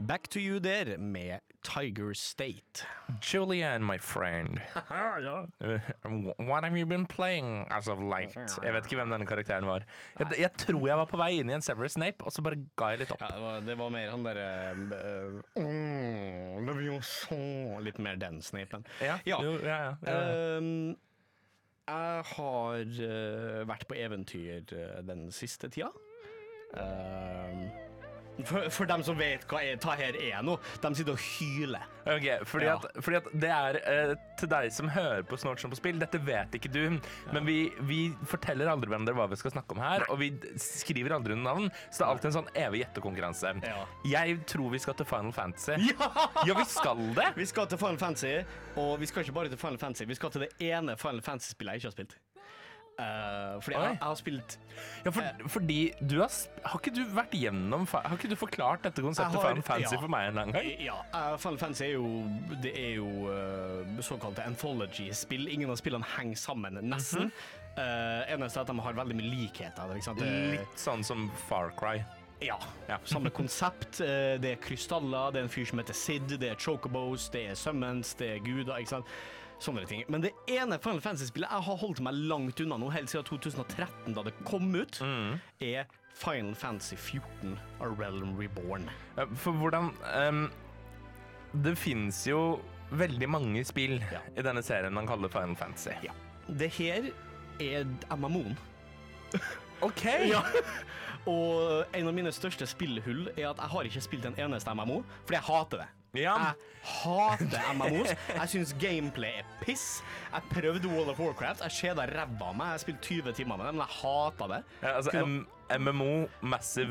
Back to you der med Tiger State. Julian, my friend. What have you been playing as of late? Jeg vet ikke hvem denne karakteren var. Jeg tror jeg var på vei inn i en Severus Snape, og så bare ga jeg litt opp. Ja, det var mer han der litt mer den Snapen. Ja. Jeg har vært på eventyr den siste tida. For dem som vet hva det her nå, de sitter og hyler. Ok, fordi at det til deg som hører på Snort som på spill, dette vet ikke du, men vi forteller aldri hverandre hva vi skal snakke om her, og vi skriver aldri noen navn, så det er alltid en sånn evig gjettekonkurranse. Jeg tror vi skal til Final Fantasy. Ja, vi skal det! Vi skal til Final Fantasy, og vi skal ikke bare til Final Fantasy, vi skal til det ene Final Fantasy-spillet jeg ikke har spilt. Fordi jeg har spilt fordi har ikke du vært gjennom har ikke du forklart dette konseptet Final Fantasy for meg en lang gang? Final Fantasy er jo såkalte anthology-spill. Ingen av spillene henger sammen nesten. Eneste er at de har veldig mye likheter litt sånn som Far Cry. Ja, samme konsept. Det er krystaller, det er en fyr som heter Sid, det er chocobos, det er summons, det er guder, ikke sant? Sånne ting. Men det ene Final Fantasy-spillet jeg har holdt meg langt unna nå, helt siden 2013 da det kom ut, er Final Fantasy 14 A Realm Reborn. For hvordan det finnes jo veldig mange spill i denne serien man kaller Final Fantasy. Ja. Det her er MMO-en. Ok! Og en av mine største spillhull er at jeg har ikke spilt en eneste MMO, fordi jeg hater det. Jeg hater MMOs. Jeg synes gameplay er piss. Jeg prøvde World of Warcraft. Jeg skjeda ræva meg. Jeg spilte 20 timer med det, men jeg hater det. MMO, Massive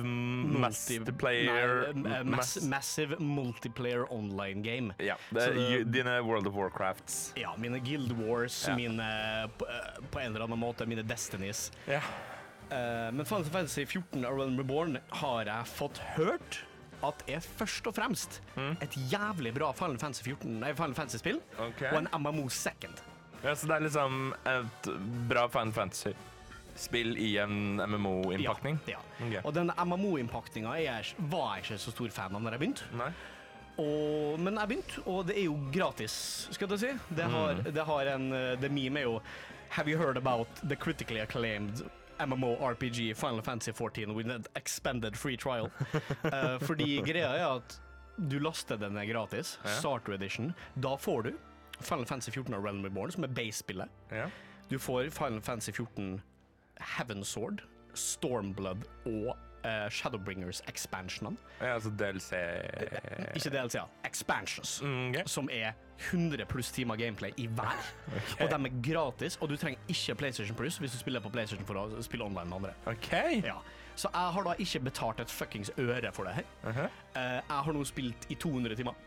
Multiplayer Online Game. Ja, dine World of Warcrafts. Ja, mine Guild Wars, mine på en eller annen måte, mine Destinies. Men Final Fantasy 14 A Realm Reborn har jeg fått hørt at er først og fremst et jævlig bra Final Fantasy-spill og en MMO second. Ja, så det er liksom et bra Final Fantasy-spill i en MMO-innpakning? Ja. Okay. Og den MMO-innpakningen var jeg ikke så stor fan av når jeg begynte. Nei. Men jeg begynte, og det er jo gratis, skal jeg si. Det meme er jo Have you heard about the critically acclaimed MMORPG Final Fantasy 14 with an expanded free trial? Fordi greia er at du laster den gratis, Starter Edition. Da får du Final Fantasy 14 Realm Reborn, som er base-spillet. Du får Final Fantasy 14 Heavensward, Stormblood og Shadowbringers expansionene. Altså DLC... Ikke DLC, expansions, som er 100 pluss timer gameplay i hver. Og de er gratis, og du trenger ikke PlayStation Plus hvis du spiller på PlayStation for å spille online med andre. Ja. Så jeg har da ikke betalt et fuckings øre for det her. Jeg har nå spilt i 200 timer.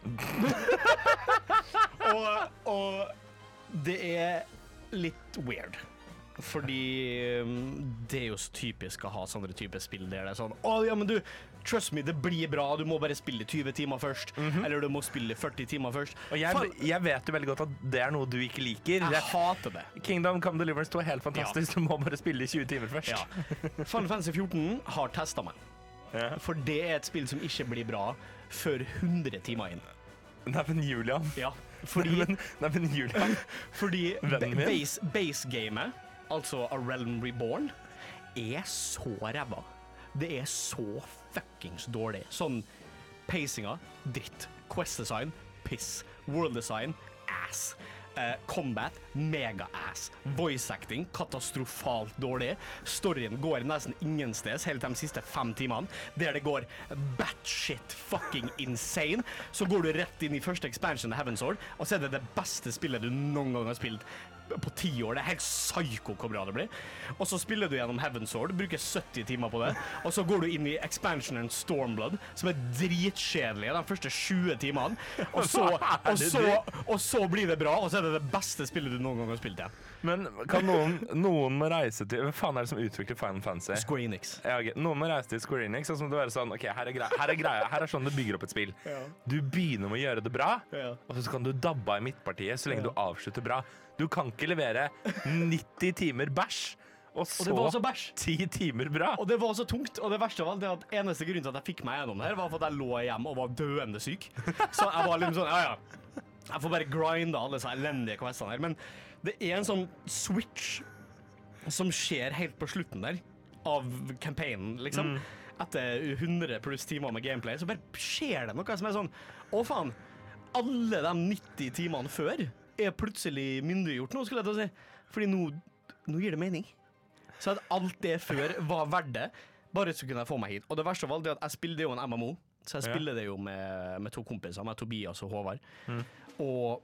og det er litt weird. Fordi det er jo så typisk å ha sånne type spill der det er sånn men du, trust me, det blir bra, du må bare spille 20 timer først, eller du må spille 40 timer først. Og jeg vet jo veldig godt at det er noe du ikke liker. Jeg hater det. Kingdom Come Deliverance 2 er helt fantastisk, du må bare spille 20 timer først. Final Fantasy 14 har testet meg. For det er et spill som ikke blir bra før 100 timer inn. Nei, men Julian. Ja, fordi Julian. Fordi base-gamet, altså A Realm Reborn, er så ræva. Det er så fuckings dårlig. Sånn pacinga, dritt. Quest design, piss. World design, ass. Combat, mega-ass. Voice acting, katastrofalt dårlig. Storyen går nesten ingensteds helt de siste 5 timene, der det går batshit fucking insane. Så går du rett inn i første expansion av Heavensward, og så er det det beste spillet du noen gang har spilt på 10 år. Det er helt psyko hvor bra det blir. Og så spiller du gjennom Heavensward, bruker 70 timer på det, og så går du inn i expansionen Stormblood, som er dritkjedelig de første 20 timene, og så blir det bra, og så er det beste spillet du noen gang har spilt igjen. Men kan noen må reise til... Hva faen er det som utvikler Final Fantasy? Square Enix. Ja, okay. Noen må reise til Square Enix, og så må det være sånn, ok, her er greia, her er sånn du bygger opp et spill. Du begynner med å gjøre det bra, og så kan du dabbe av i midtpartiet så lenge du avslutter bra. Du kan ikke levere 90 timer bæsj, Og det var så bæsj. 10 timer bra. Og det var så tungt, og det verste av alt er at eneste grunn til at jeg fikk meg gjennom det her, var for at jeg lå hjemme og var døende syk. Så jeg var liksom sånn, jeg får bare grinde alle disse elendige questene her. Men det er en sånn switch som skjer helt på slutten der, av campaignen, liksom. Etter 100 pluss timer med gameplay, så bare skjer det noe som er sånn, å faen, alle de 90 timene før er plutselig myndiggjort nå, skulle jeg til å si. Fordi nå gir det mening. Så at alt det før var verdt det, bare så kunne jeg få meg hit. Og det verste av alt er at jeg spiller jo en MMO, så jeg spiller det jo med 2 kompiser, med Tobias og Håvard. Og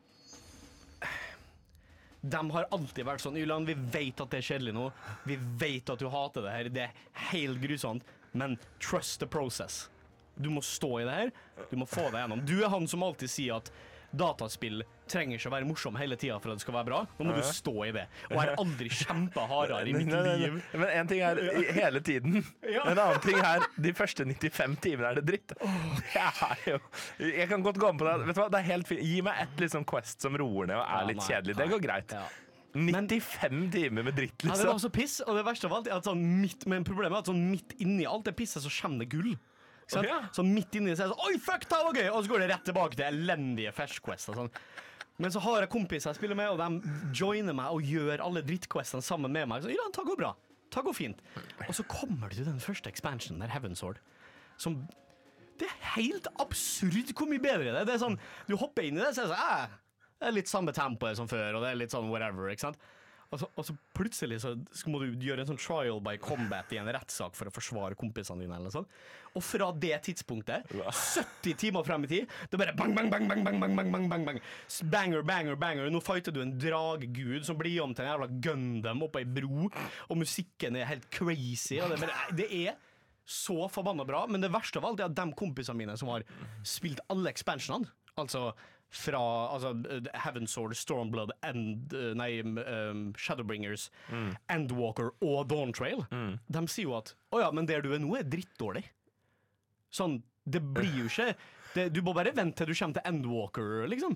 de har alltid vært sånn, Ylan, vi vet at det er kjedelig nå, vi vet at du hater det her, det er helt grusomt, men trust the process. Du må stå i det her, du må få deg gjennom. Du er han som alltid sier at dataspill trenger ikke å være morsom hele tiden for at det skal være bra. Nå må du stå i det. Og jeg har aldri kjempet hardere i mitt liv. Men en ting er hele tiden. En annen ting er de første 95 timene er det dritt. Det er jo... Jeg kan godt gå med på det. Vet du hva? Det er helt fint. Gi meg et liksom quest som roer ned og er litt kjedelig. Det går greit. 95 timer med dritt, liksom. Ja, det var så piss. Og det verste av alt er at sånn men problemet er at sånn midt inni alt det pisset så kommer det gull. Så midt inni så er det sånn, oi, fuck, det var gøy, og så går det rett tilbake til elendige ferskquester og sånn. Men så har jeg kompiser jeg spiller med, og de joiner meg og gjør alle drittquestene sammen med meg. Så ja, det går bra, det går fint. Og så kommer du til den første expansionen der, Heavensward, som, det er helt absurd hvor mye bedre det er. Det er sånn, du hopper inn i det, så er det sånn, det er litt samme tempo som før, og det er litt sånn whatever, ikke sant? Og så plutselig så må du gjøre en sånn trial by combat i en rettssak for å forsvare kompisene dine eller noe sånt. Og fra det tidspunktet, 70 timer frem i tid, det er bare bang, bang, bang, bang, bang, bang, bang, bang, bang, bang. Banger, banger, banger. Nå fighter du en draggud som blir om til en jævla Gundam oppe i bro, og musikken er helt crazy, og det er så forbannet bra, men det verste av alt er at de kompisene mine som har spilt alle expansionene, altså fra Heavensward, Stormblood, Shadowbringers, Endwalker og Dawntrail, de sier jo at men der du er nå er drittdårlig. Sånn, det blir jo ikke du må bare vente til du kommer til Endwalker, liksom.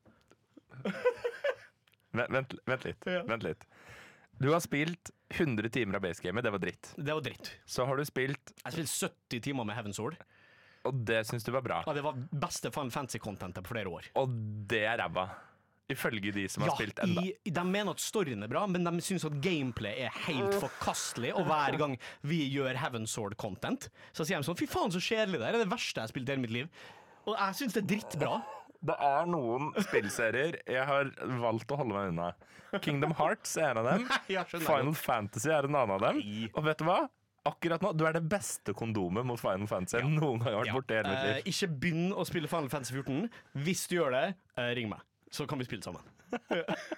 Vent litt. Du har spilt 100 timer av basegamet, det var dritt. Det var dritt. Så har du spilt... Jeg spilte 70 timer med Heavensward. Og det synes du var bra. Ja, det var beste Final Fantasy-contentet på flere år. Og det er ræva. Ifølge de som har spilt enda. De mener at storyen er bra, men de synes at gameplay er helt forkastelig. Og hver gang vi gjør Heavensward-content, så sier de sånn, fy faen så kjedelig det er. Det er det verste jeg har spilt i hele mitt liv. Og jeg synes det er drittbra. Det er noen spillserier jeg har valgt å holde meg unna. Kingdom Hearts er en av dem. Final Fantasy er en annen av dem. Og vet du hva? Akkurat nå, du er det beste kondomet mot Final Fantasy jeg noen gang har vært borte i hele mitt liv. Ikke begynn å spille Final Fantasy 14. Hvis du gjør det, ring meg. Så kan vi spille sammen.